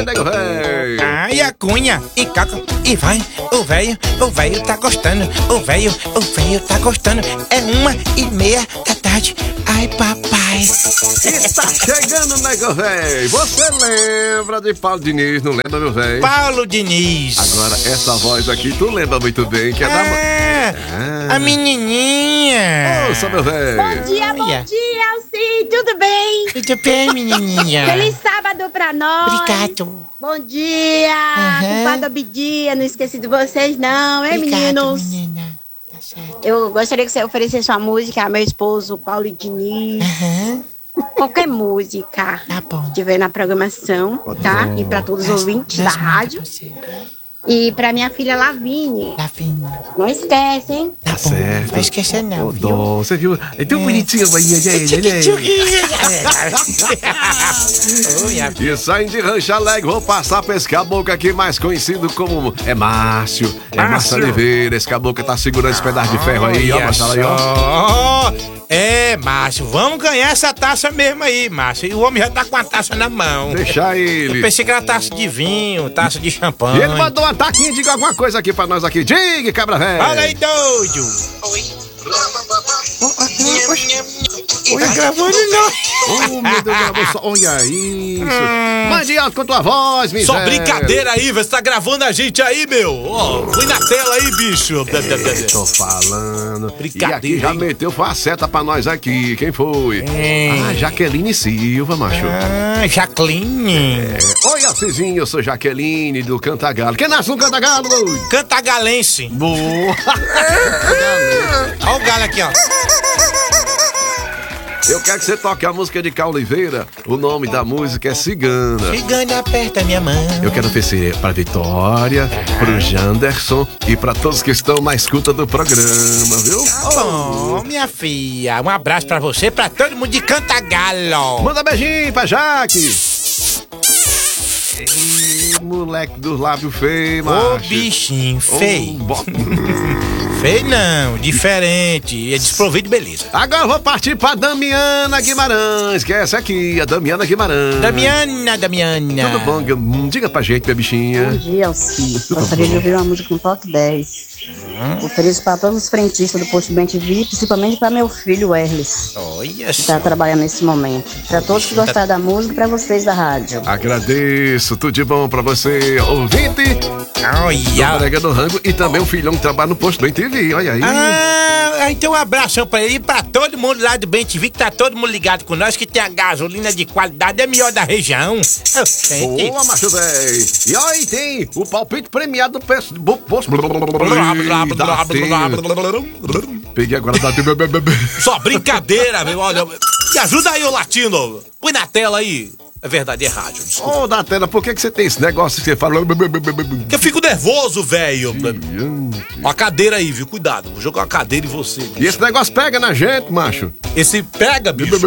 nego velho? Ai, a cunha, e caca, e vai, o velho tá gostando, o velho tá gostando. É 1h30 da tarde, ai papai. Está chegando, nego velho. Você lembra de Paulo Diniz, não lembra, meu velho? Paulo Diniz. Agora, essa voz aqui, tu lembra muito bem, que é da... A menininha. Ouça, meu velho. Bom dia, Alci, tudo bem? Tudo bem, menininha? Feliz sábado pra nós. Obrigado. Bom dia, compadre Obidia, não esqueci de vocês não, hein, Obrigado, meninos? menina. Tá certo. Eu gostaria que você oferecesse uma música a meu esposo, Paulo Diniz. Qualquer música Tá bom. que tiver na programação, tá? E pra todos os ouvintes da rádio. E pra minha filha Lavínia. Lavínia. Não esquece, hein? Tá bom. certo. Não vai esquecer não, viu? Você viu? É tão bonitinho a bainha dele, né? E saindo de Rancho Alegre, vou passar pra esse caboclo aqui, mais conhecido como Márcio. Márcio Oliveira. Esse caboclo tá segurando esse pedaço de ferro aí, ó, Marcelo aí, ó. Márcio, vamos ganhar essa taça mesmo aí, Márcio. E o homem já tá com a taça na mão. Deixa ele. Eu pensei que era taça de vinho, taça de champanhe. E ele mandou uma taquinha, diga alguma coisa aqui pra nós aqui. Diga, cabra velho. Fala aí, doido. Tá gravando não. Oh, meu Deus, gravou só. Olha isso. Mande alto com tua voz, miséria. Só brincadeira aí, você tá gravando a gente aí, meu. Ó, põe na tela aí, bicho. Tô falando. Brincadeira, E aqui já hein? meteu faceta pra nós aqui. Quem foi? Jaqueline Silva, macho. Jaqueline. Oi, Alcizinho, eu sou Jaqueline do Cantagalo. Quem nasce no Cantagalo? Cantagalense. Boa. Olha o galo aqui, ó. Eu quero que você toque a música de Cá Oliveira. O nome da música é Cigana. Cigana, aperta minha mão. Eu quero oferecer pra Vitória, pro Janderson e pra todos que estão na escuta do programa, viu? Bom, minha filha, um abraço pra você, pra todo mundo de Cantagalo. Manda beijinho pra Jaque. Ei, moleque dos lábios feios, Ô, macho. bichinho feio. Bota. Feio não, diferente. É desprovido de beleza. Agora eu vou partir pra Damiana Guimarães, que é essa aqui, a Damiana Guimarães. Damiana. Tudo bom? Diga pra gente, minha bichinha. Bom dia, Alci. Gostaria de ouvir uma música com toque 10. Ofereço para todos os frentistas do Posto Bem TV, principalmente para meu filho, Erles, Olha que está só. trabalhando nesse momento. Para todos que gostaram da música e para vocês da rádio. Agradeço, tudo de bom pra você, ouvinte. Olha. Colega do Rango e também o filhão que trabalha no Posto Bem TV, olha aí. Então um abração pra ele e pra todo mundo lá do Bem TV, que tá todo mundo ligado com nós, que tem a gasolina de qualidade, é melhor da região. Boa, macho velho. E aí tem o palpite premiado do Posto. Peguei agora da... Só brincadeira, meu. Olha, me ajuda aí, ô latino. Põe na tela aí. É verdade, é rádio. Desculpa. Ô, Datena, por que você tem esse negócio que você fala? Porque eu fico nervoso, velho. Ó a cadeira aí, viu? Cuidado. Vou jogar uma cadeira em você. Bicho. E esse negócio pega na gente, macho. Esse pega, bicho.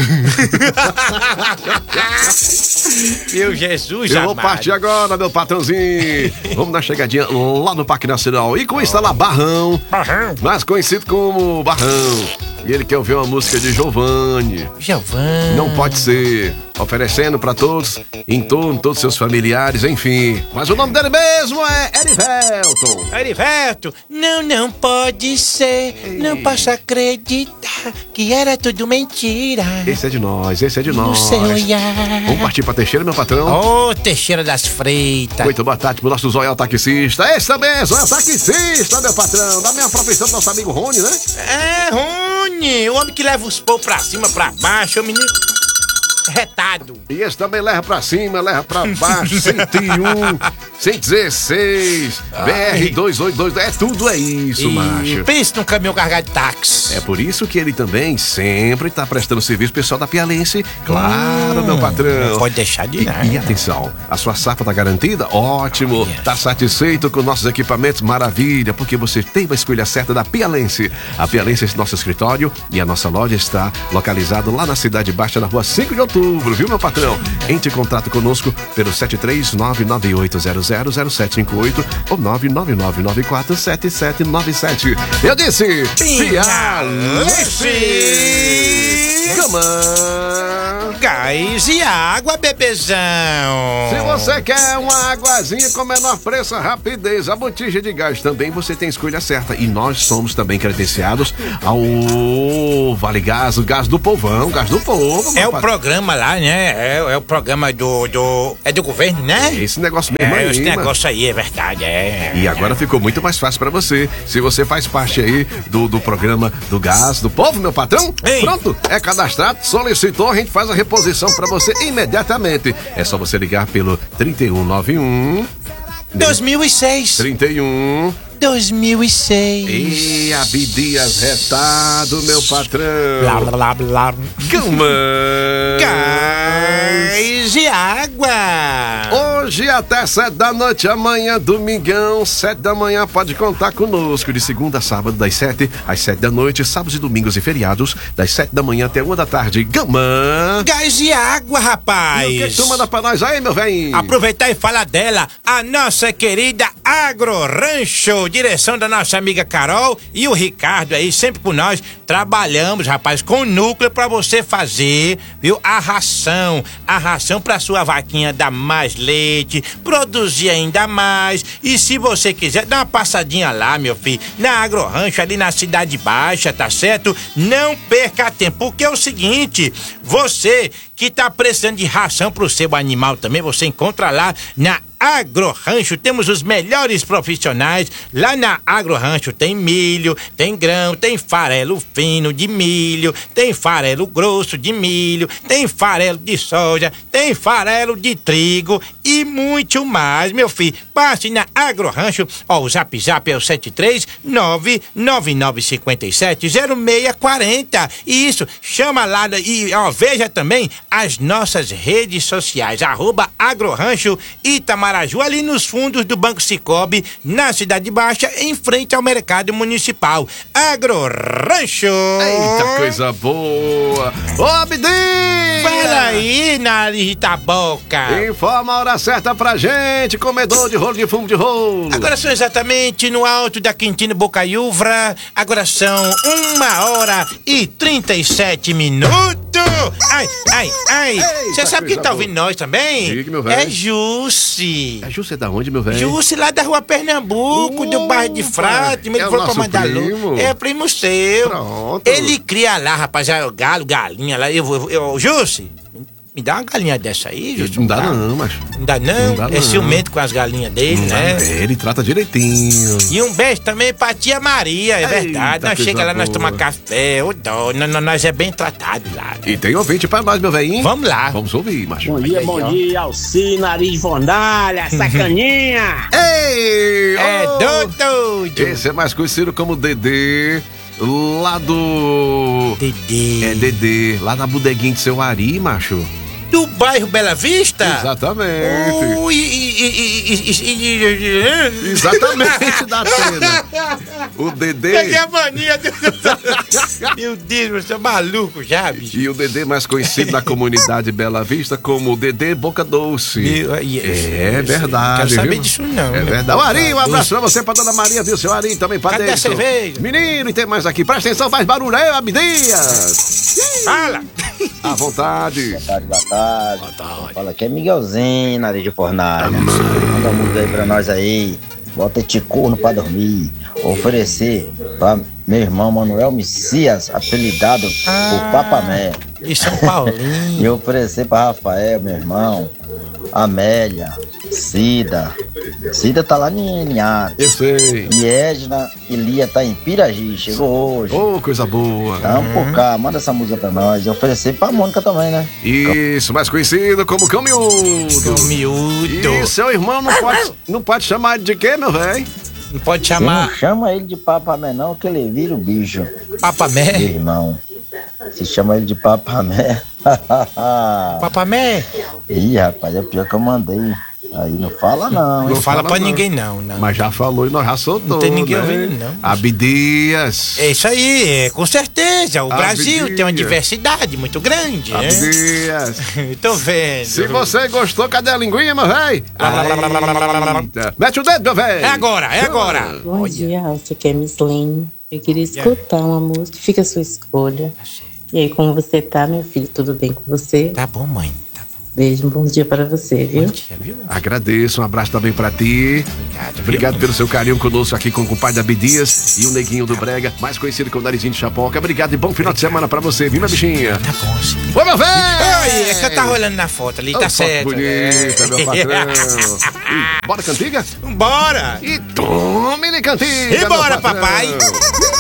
Meu Jesus, Eu vou amado. partir agora, meu patrãozinho. Vamos dar chegadinha lá no Parque Nacional. E com isso tá lá Barrão, mais conhecido como Barrão. E ele quer ouvir uma música de Giovanni. Não pode ser. Oferecendo pra todos, em torno, todos seus familiares, enfim. Mas o nome dele mesmo é Erivelton. Erivelto, não pode ser, não posso acreditar que era tudo mentira. Esse é de nós. No seu olhar. Vamos partir pra Teixeira, meu patrão? Ô, Teixeira das Freitas. Muito boa tarde pro nosso Zóio taxista. Esse também é Zóio taxista, meu patrão. Da minha profissão do nosso amigo Rony, né? É, Rony, o homem que leva os povos pra cima, pra baixo, o menino retado. E esse também leva pra cima, leva pra baixo, 101, 116, BR-282, tudo é isso, macho. Pense num caminhão carregado de táxi. É por isso que ele também sempre tá prestando serviço pessoal da Pialense. Claro, meu patrão. Não pode deixar de nada. E atenção, a sua safra tá garantida? Ótimo. Tá satisfeito com nossos equipamentos? Maravilha, porque você tem uma escolha certa da Pialense. A Pialense é nosso escritório e a nossa loja está localizada lá na Cidade Baixa, na rua 5 de outubro, viu, meu patrão? Entre em contato conosco pelo 73998000758 ou 999947797. Eu disse, Pialense! Gama! Gás e água, bebezão. Se Você quer uma aguazinha com menor preço, rapidez, a botija de gás também você tem a escolha certa. E nós somos também credenciados ao Vale Gás, o gás do povão, gás do povo. É o programa lá, né? É o programa do governo, né? Esse negócio mesmo aí, esse negócio aí, é verdade, E agora ficou muito mais fácil pra você. Se você faz parte aí do programa do gás do povo, meu patrão, pronto, é cadastrado, solicitou, a gente faz a reposição pra você imediatamente. É só você ligar pelo 3191 2006 31 2006. E Abdias retado, meu patrão. Blá, blá, blá. Gama. Gás e água. Hoje até 7 da noite, amanhã, domingão, 7 da manhã, pode contar conosco. De segunda a sábado, das 7 às 7 da noite, sábados e domingos e feriados, das 7 da manhã até 1 da tarde. Gama. Gás e água, rapaz. E o que tu manda pra nós aí, meu velho? Aproveitar e falar dela, a nossa querida Agro Rancho, direção da nossa amiga Carol e o Ricardo aí, sempre com nós. Trabalhamos, rapaz, com núcleo pra você fazer, viu? A ração pra sua vaquinha dar mais leite, produzir ainda mais. E se você quiser, dá uma passadinha lá, meu filho, na Agro Rancho, ali na Cidade Baixa, tá certo? Não perca tempo, porque é o seguinte, você que tá precisando de ração pro seu animal também, você encontra lá na Agro Rancho. Temos os melhores profissionais. Lá na Agro Rancho tem milho, tem grão, tem farelo fino de milho, tem farelo grosso de milho, tem farelo de soja, tem farelo de trigo e muito mais, meu filho. Passe na Agro Rancho. Ó, o zap é o 73999570640. Isso, chama lá e ó, veja também as nossas redes sociais, @Agro Rancho Itamaraju, ali nos fundos do Banco Cicobi, na Cidade Baixa, em frente ao Mercado Municipal. Agro Rancho. Eita, coisa boa. Ô, Abdias! Fala aí, nariz da boca. Informa a hora certa pra gente, comedor de rolo de fumo de rolo. Agora são exatamente no alto da Quintino Bocaiúva. Agora são 1h37. Ai. Você sabe quem tá ouvindo nós também? Diga, meu velho. É Jussi. A Jussi é da onde, meu velho? Jussi lá da Rua Pernambuco, do bairro de Frade. É o nosso primo. É primo seu. Pronto. Ele cria lá, rapaz, galo, galinha lá. Jussi, me dá uma galinha dessa aí, Jussi. Não dá não, macho. Não dá não? É ciumento com as galinhas dele, né? Ele trata direitinho. E um beijo também pra tia Maria, é verdade. Nós chega lá, nós tomamos café, nós é bem tratado lá. E tem ouvinte pra nós, meu velhinho. Vamos lá. Vamos ouvir, macho. Bom dia, Alci, nariz de fornalha, sacaninha. Ei! É doido. Esse é mais conhecido como Dedê, lá do... Dedê. É Dedê, lá da bodeguinha de seu Ari, macho. Do bairro Bela Vista? Exatamente. Exatamente, da Atena. O Dedê... Peguei a mania. Meu Deus, você é maluco já, bicho. E o Dedê mais conhecido na comunidade Bela Vista como Dedê Boca Doce. É verdade. Quero saber viu? disso não. É verdade. O Ari, um abraço pra você, pra dona Maria, viu, seu Ari, também pra Cadê Deison. a cerveja? Menino, e tem mais aqui. Presta atenção, faz barulho aí, Abdias. Fala. À vontade. Boa tarde. Fala aqui é Miguelzinho, nariz de fornalha. Manda um música aí pra nós aí. Bota esse corno pra dormir. Oferecer pra meu irmão Manuel Messias, apelidado por Papamé. De São Paulinho. E oferecer pra Rafael, meu irmão, Amélia, Cida tá lá em Linhares. Eu sei. E Edna e Lia tá em Piragi, chegou hoje. Ô, coisa boa. Tamo por cá, manda essa música pra nós. E oferecer pra Mônica também, né? Isso, mais conhecido como Cão Miúdo. Miúdo. E seu irmão não pode chamar ele de quê, meu velho? Não pode Você chamar não chama ele de Papamé não, que ele vira o bicho. Papamé? Meu irmão. Se chama ele de Papamé. Papamé? Ih, rapaz, é o pior que eu mandei. Aí não fala não. Não hein? fala pra não. ninguém não. Mas já falou e nós já soltou. Não tem ninguém né? ouvindo, não. Abdias. É isso aí, com certeza. O Brasil Abdias. tem uma diversidade muito grande, né? Abdias. Tô vendo. Se você gostou, cadê a linguinha, meu velho? Mete o dedo, meu velho. É agora. Bom dia, Alci, aqui é Miss Lane. Eu queria escutar uma música, fica a sua escolha. E aí, como você tá, meu filho? Tudo bem com você? Tá bom, mãe. Beijo, um bom dia para você, viu? Agradeço, um abraço também pra ti. Obrigado pelo seu carinho conosco aqui com o compadre Abdias e o Neguinho do Brega, mais conhecido como Narizinho de Chapoca. Obrigado e bom final de semana pra você, viu, minha bichinha? Tá bom, sim. Ô, meu velho! Oi, é que eu tá rolando na foto ali, tá certo. Bonita, meu patrão. Bora, cantiga? Bora! E tome-lhe cantiga, E bora, meu patrão. papai!